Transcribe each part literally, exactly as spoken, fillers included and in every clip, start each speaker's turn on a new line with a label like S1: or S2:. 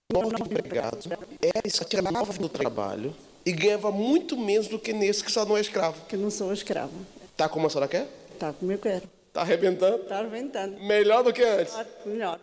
S1: nove empregados, era escrava do trabalho e ganhava muito menos do que nesse que só não é escravo.
S2: Que não sou escrava.
S1: Tá como a senhora quer?
S2: Tá como eu quero.
S1: Tá arrebentando?
S2: Tá arrebentando.
S1: Melhor do que antes?
S2: Melhor.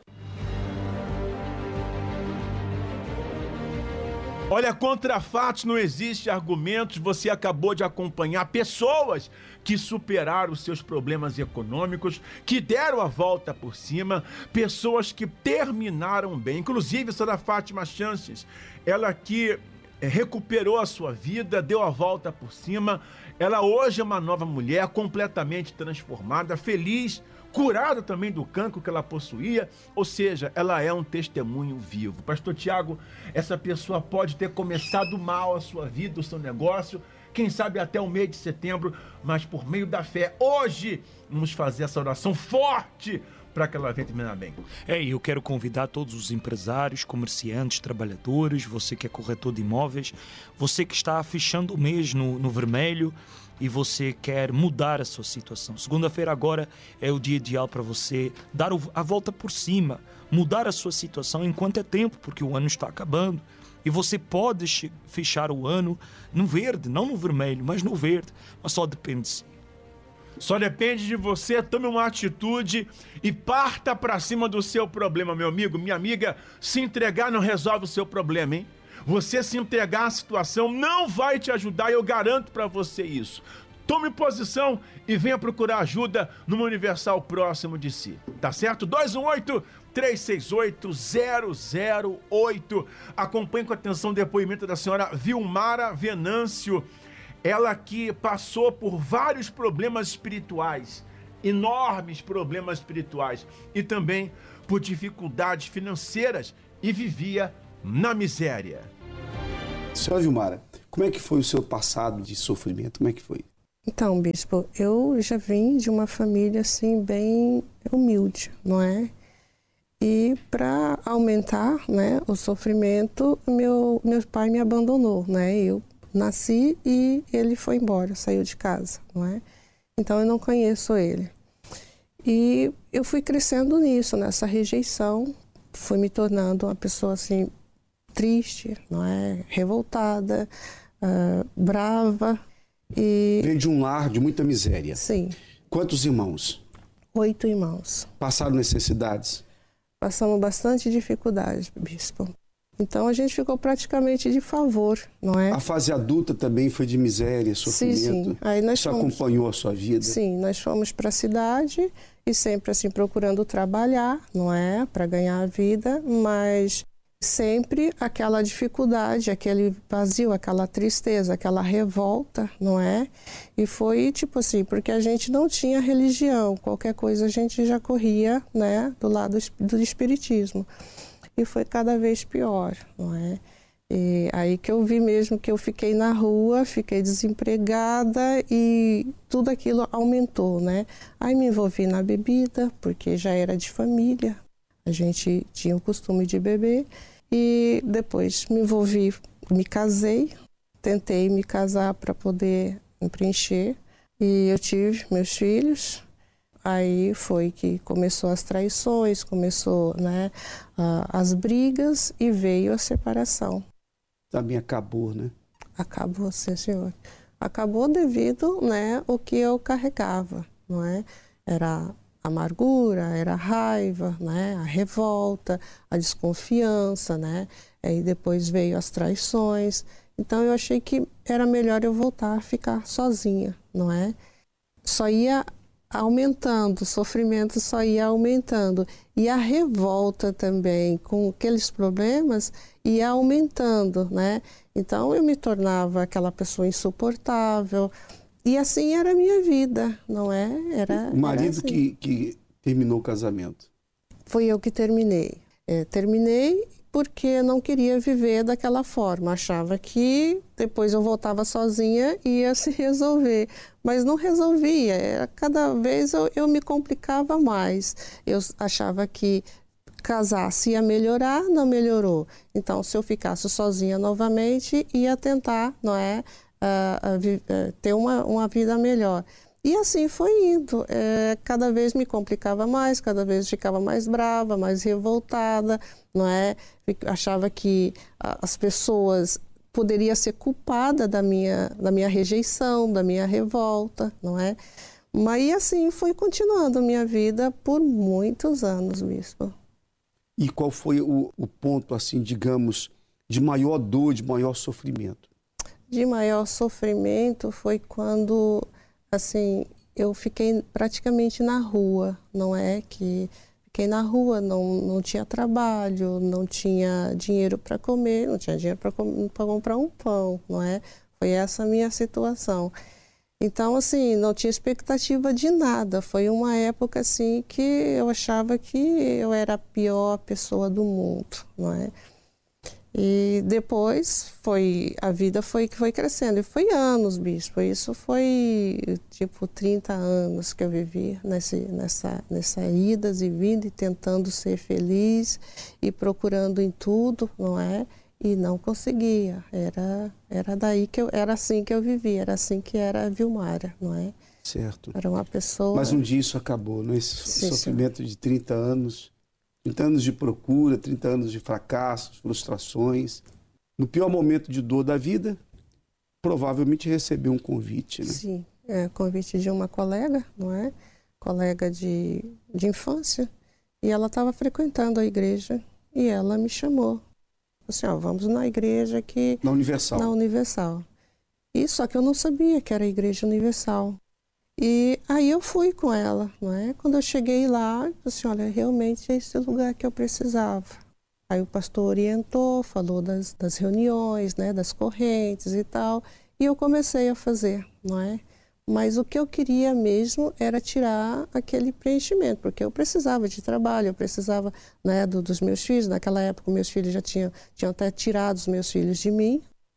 S3: Olha, contra fatos não existe argumentos. Você acabou de acompanhar pessoas que superaram os seus problemas econômicos, que deram a volta por cima, pessoas que terminaram bem. Inclusive, a senhora Fátima Chances, ela que recuperou a sua vida, deu a volta por cima. Ela hoje é uma nova mulher, completamente transformada, feliz, curada também do cancro que ela possuía, ou seja, ela é um testemunho vivo. Pastor Tiago, essa pessoa pode ter começado mal a sua vida, o seu negócio, quem sabe até o mês de setembro, mas por meio da fé, hoje, vamos fazer essa oração forte para que ela venha terminar bem.
S4: É, e eu quero convidar todos os empresários, comerciantes, trabalhadores, você que é corretor de imóveis, você que está fechando o mês no, no vermelho e você quer mudar a sua situação. Segunda-feira agora é o dia ideal para você dar a volta por cima, mudar a sua situação enquanto é tempo, porque o ano está acabando. E você pode fechar o ano no verde, não no vermelho, mas no verde, mas só depende de si.
S3: Só depende de você, tome uma atitude e parta para cima do seu problema, meu amigo, minha amiga. Se entregar não resolve o seu problema, hein? Você se entregar à situação não vai te ajudar, eu garanto para você isso. Tome posição e venha procurar ajuda numa Universal próximo de si, tá certo? dois um oito, três seis oito, zero zero oito. Acompanhe com atenção o depoimento da senhora Vilmara Venâncio. Ela que passou por vários problemas espirituais, enormes problemas espirituais, e também por dificuldades financeiras e vivia na miséria.
S5: Senhora Vilmara, como é que foi o seu passado de sofrimento? Como é que foi?
S2: Então, bispo, eu já vim de uma família assim bem humilde, não é? E para aumentar, né, o sofrimento, meu, meu pai me abandonou, né? Eu nasci e ele foi embora, saiu de casa, não é? Então eu não conheço ele. E eu fui crescendo nisso, nessa rejeição, fui me tornando uma pessoa assim triste, não é? Revoltada, uh, brava. E...
S5: Veio de um lar de muita miséria.
S2: Sim.
S5: Quantos irmãos?
S2: Oito irmãos.
S5: Passaram necessidades?
S2: Passamos bastante dificuldade, bispo. Então a gente ficou praticamente de favor, não é?
S5: A fase adulta também foi de miséria, sofrimento?
S2: Sim, sim. Aí nós
S5: Isso
S2: fomos...
S5: acompanhou a sua vida?
S2: Sim, nós fomos para a cidade e sempre assim procurando trabalhar, não é? Para ganhar a vida, mas sempre aquela dificuldade, aquele vazio, aquela tristeza, aquela revolta, não é? E foi tipo assim, porque a gente não tinha religião, qualquer coisa a gente já corria, né? Do lado do espiritismo. E foi cada vez pior, não é? E aí que eu vi mesmo que eu fiquei na rua, fiquei desempregada e tudo aquilo aumentou, né? Aí me envolvi na bebida, porque já era de família, a gente tinha o costume de beber. E depois me envolvi, me casei, tentei me casar para poder me preencher. E eu tive meus filhos. Aí foi que começou as traições, começou, né, as brigas e veio a separação.
S5: Também acabou, né?
S2: Acabou, sim, senhor. Acabou devido, né, ao que eu carregava, não é? Era amargura, era raiva, né, a revolta, a desconfiança, né? Aí depois veio as traições. Então eu achei que era melhor eu voltar a ficar sozinha, não é? Só ia aumentando, o sofrimento só ia aumentando. E a revolta também, com aqueles problemas, ia aumentando, né? Então eu me tornava aquela pessoa insuportável. E assim era a minha vida, não é? Era,
S5: o marido
S2: era assim.
S5: que, que terminou o casamento?
S2: Foi eu que terminei. É, terminei porque não queria viver daquela forma. Achava que depois eu voltava sozinha e ia se resolver. Mas não resolvia. Era, cada vez eu, eu me complicava mais. Eu achava que casasse ia melhorar, não melhorou. Então, se eu ficasse sozinha novamente, ia tentar, não é, uh, uh, uh, ter uma, uma vida melhor. E assim foi indo. É, cada vez me complicava mais, cada vez ficava mais brava, mais revoltada, não é? Achava que as pessoas poderiam ser culpadas da minha, da minha rejeição, da minha revolta, não é? Mas e assim foi continuando a minha vida por muitos anos, bispo.
S5: E qual foi o, o ponto, assim, digamos, de maior dor, de maior sofrimento?
S2: De maior sofrimento foi quando, assim, eu fiquei praticamente na rua, não é? Que fiquei na rua, não, não tinha trabalho, não tinha dinheiro para comer, não tinha dinheiro para comprar um pão, não é? Foi essa a minha situação. Então, assim, não tinha expectativa de nada. Foi uma época, assim, que eu achava que eu era a pior pessoa do mundo, não é? E depois foi, a vida foi, foi crescendo. E foi anos, bispo. Isso foi, tipo, trinta anos que eu vivi nesse, nessa, nessa idas e vindas, e tentando ser feliz e procurando em tudo, não é? E não conseguia. Era, era daí que eu, era assim que eu vivia, era assim que era a Vilmara, não é?
S5: Certo.
S2: Era uma pessoa...
S5: Mas um dia isso acabou, né? Esse
S2: Sim,
S5: sofrimento
S2: sim.
S5: de trinta anos, trinta anos de procura, trinta anos de fracassos, frustrações. No pior momento de dor da vida, provavelmente recebeu um convite, né?
S2: Sim, é, convite de uma colega, não é? Colega de, de infância. E ela estava frequentando a igreja e ela me chamou. Assim, ó, vamos na igreja que...
S5: Na Universal.
S2: Na Universal. E só que eu não sabia que era a Igreja Universal. E aí eu fui com ela, não é? Quando eu cheguei lá, eu disse, olha, realmente é esse lugar que eu precisava. Aí o pastor orientou, falou das, das reuniões, né, das correntes e tal. E eu comecei a fazer, não é? Mas o que eu queria mesmo era tirar aquele preenchimento, porque eu precisava de trabalho, eu precisava, né, do, dos meus filhos. Naquela época, meus filhos já tinham, tinham até tirado os meus filhos de mim.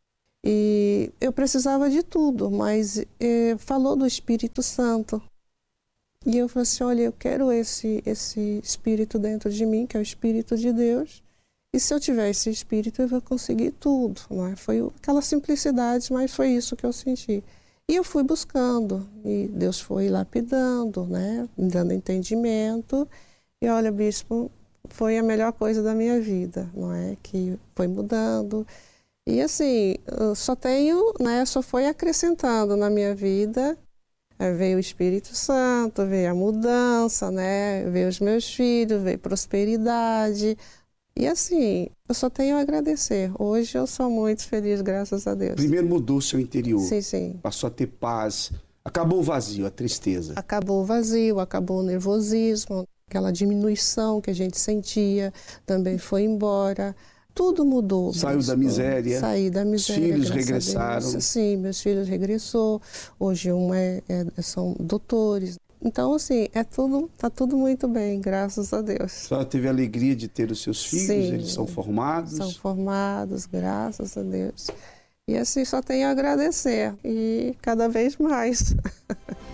S2: E eu precisava de tudo, mas eh, falou do Espírito Santo. E eu falei assim, olha, eu quero esse, esse Espírito dentro de mim, que é o Espírito de Deus. E se eu tiver esse Espírito, eu vou conseguir tudo, não é? Foi aquela simplicidade, mas foi isso que eu senti. E eu fui buscando, e Deus foi lapidando, né? Me dando entendimento. E olha, bispo, foi a melhor coisa da minha vida, não é? Que foi mudando. E assim, eu só tenho, né? Só foi acrescentando na minha vida. Aí veio o Espírito Santo, veio a mudança, né? Veio os meus filhos, veio prosperidade. E assim, eu só tenho a agradecer. Hoje eu sou muito feliz, graças a Deus.
S5: Primeiro mudou o seu interior.
S2: Sim, sim.
S5: Passou a ter paz. Acabou o vazio, a tristeza.
S2: Acabou o vazio, acabou o nervosismo, aquela diminuição que a gente sentia também foi embora. Tudo mudou.
S5: Saiu da miséria.
S2: Saí da miséria.
S5: Os filhos regressaram.
S2: Sim, meus filhos regressou. Hoje um é, é, são doutores. Então, assim, é tudo, tá tudo muito bem, graças a Deus.
S5: A senhora teve a alegria de ter os seus filhos,
S2: Sim,
S5: eles são formados?
S2: São formados, graças a Deus. E assim, só tenho a agradecer, e cada vez mais.